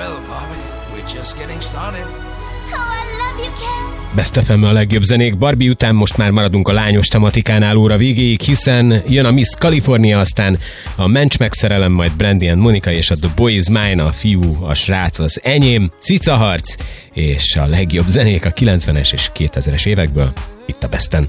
Well, Barbie, we're just getting started. Best FM a legjobb zenék. Barbie után most már maradunk a lányos tematikánál óra végéig, hiszen jön a Miss California, aztán a Mencs meg szerelem, majd Brandy and Monica és a The Boy Is Mine, a fiú, a srác az enyém, cicaharc és a legjobb zenék a 90-es és 2000-es évekből itt a Besten.